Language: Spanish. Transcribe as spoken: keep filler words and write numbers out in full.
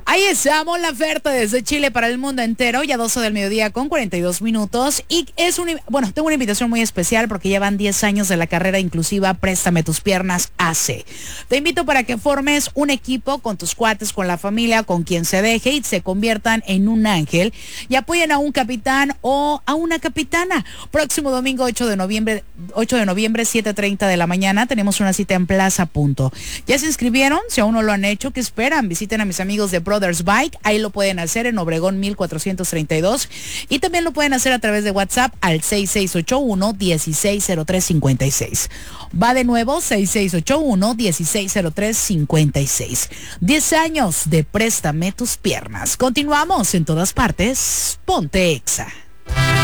Ahí estamos, la oferta desde Chile para el mundo entero, ya doce del mediodía con cuarenta y dos minutos. Y es un, bueno, tengo una invitación muy especial porque llevan diez años de la carrera inclusiva Préstame tus Piernas A C. Te invito para que formes un equipo con tus cuates, con la familia, con quien se deje y se conviertan en un ángel y apoyen a un capitán o a una capitana. Próximo domingo ocho de noviembre, ocho de noviembre, siete treinta de la mañana, tenemos una cita en Plaza Punto. ¿Ya se inscribieron? Si aún no lo han hecho, ¿qué esperan? Visiten a mis amigos de Brothers Bike, ahí lo pueden hacer en Obregón mil cuatrocientos treinta y dos y también lo pueden hacer a través de WhatsApp al seis seis ocho uno, uno seis cero tres cinco seis. Va de nuevo, seis seis ocho uno, uno seis cero tres cinco seis. diez años de Préstame tus Piernas. Continuamos en todas partes. Ponte Exa.